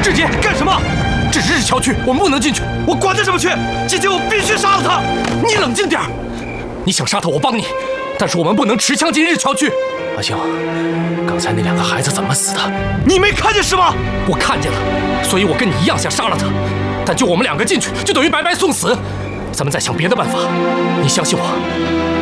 志杰，干什么？这是日侨区，我们不能进去。我管他什么区，今天我必须杀了他！你冷静点儿，你想杀他，我帮你，但是我们不能持枪进日侨区。阿星，刚才那2个孩子怎么死的？你没看见是吗？我看见了，所以我跟你一样想杀了他，但就我们2个进去，就等于白白送死。咱们再想别的办法。你相信我，